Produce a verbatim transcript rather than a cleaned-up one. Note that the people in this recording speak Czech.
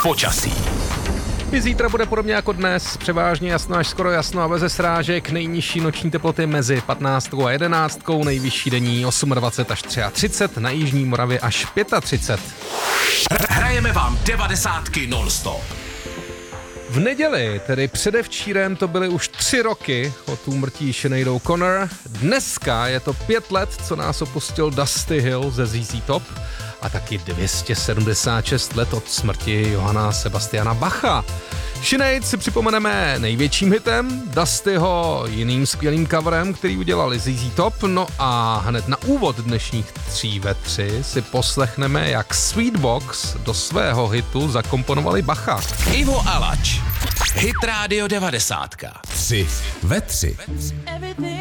Počasí. I zítra bude podobně jako dnes, převážně jasno až skoro jasno a bez srážek, nejnižší noční teploty mezi patnáctkou a jedenáctkou, nejvyšší denní dvacet osm až třicet tři, na jižní Moravě až třicet pět. Hrajeme vám devadesátky non-stop. V neděli, tedy předevčírem, to byly už tři roky od úmrtí Sinead O'Connor. Dneska je to pět let, co nás opustil Dusty Hill ze Z Z Top a taky dvě stě sedmdesát šest let od smrti Johanna Sebastiana Bacha. Sinead si připomeneme největším hitem, Dustyho jiným skvělým coverem, který udělali Z Z Top. No a hned na úvod dnešních tří ve tři si poslechneme, jak Sweetbox do svého hitu zakomponovali Bacha. Ivo Alač. Hit Radio devadesátka. Tři ve tři.